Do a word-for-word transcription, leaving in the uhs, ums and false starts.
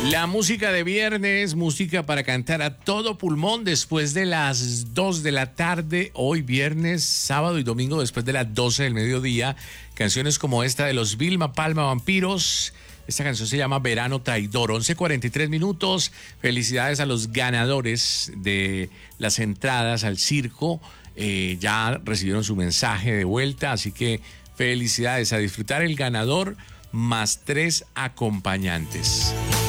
La música de viernes, música para cantar a todo pulmón después de las dos de la tarde, hoy viernes, sábado y domingo después de las doce del mediodía. Canciones como esta de los Vilma Palma Vampiros. Esta canción se llama Verano Traidor. once cuarenta y tres minutos. Felicidades a los ganadores de las entradas al circo. Eh, ya recibieron su mensaje de vuelta, así que felicidades, a disfrutar el ganador más tres acompañantes.